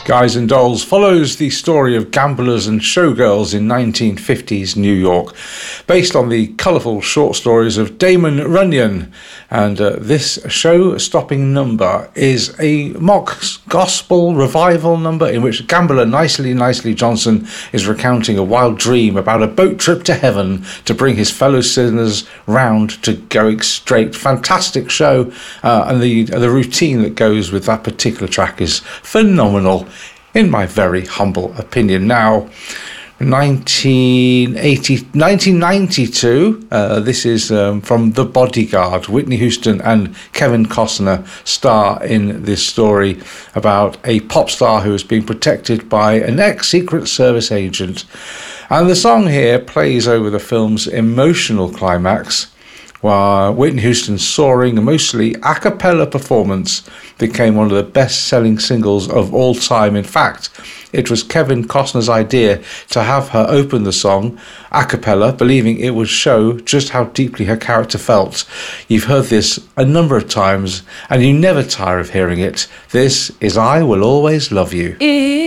Guys and Dolls follows the story of gamblers and showgirls in 1950s New York, based on the colourful short stories of Damon Runyon. And this show-stopping number is a mock gospel revival number in which gambler Nicely Johnson is recounting a wild dream about a boat trip to heaven to bring his fellow sinners round to going straight. Fantastic show, and the routine that goes with that particular track is phenomenal, in my very humble opinion. Now, 1992, this is from The Bodyguard. Whitney Houston and Kevin Costner star in this story about a pop star who is being protected by an ex-Secret Service agent. And the song here plays over the film's emotional climax, while Whitney Houston's soaring, mostly a cappella performance became one of the best-selling singles of all time. In fact, it was Kevin Costner's idea to have her open the song a cappella, believing it would show just how deeply her character felt. You've heard this a number of times, and you never tire of hearing it. This is I Will Always Love You.